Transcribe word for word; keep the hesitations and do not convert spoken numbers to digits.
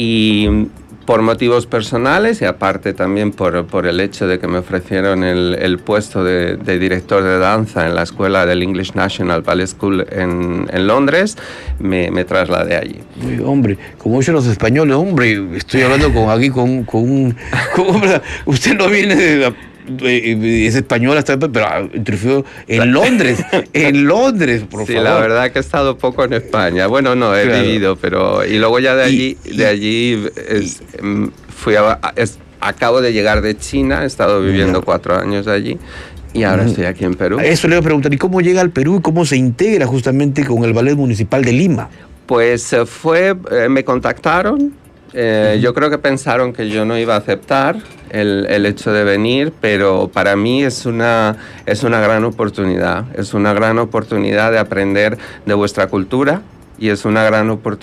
Y por motivos personales y aparte también por, por el hecho de que me ofrecieron el, el puesto de, de director de danza en la escuela del English National Ballet School en, en Londres, me, me trasladé allí. Uy, hombre, como dicen los españoles, hombre, estoy hablando con, aquí con, con un... Con, usted no viene de la... Es española, pero triunfó en Londres, en Londres, por sí, favor. Sí, la verdad que he estado poco en España. Bueno, no, he claro. vivido, pero... Y luego ya de allí, y, de allí es, y, fui a, es, acabo de llegar de China, he estado viviendo no. cuatro años allí y ahora uh-huh. estoy aquí en Perú. Eso le voy a preguntar, ¿y cómo llega al Perú y cómo se integra justamente con el Ballet Municipal de Lima? Pues fue, eh, me contactaron. Eh, uh-huh. Yo creo que pensaron que yo no iba a aceptar el, el hecho de venir, pero para mí es una, es una gran oportunidad. Es una gran oportunidad de aprender de vuestra cultura y es una gran oportunidad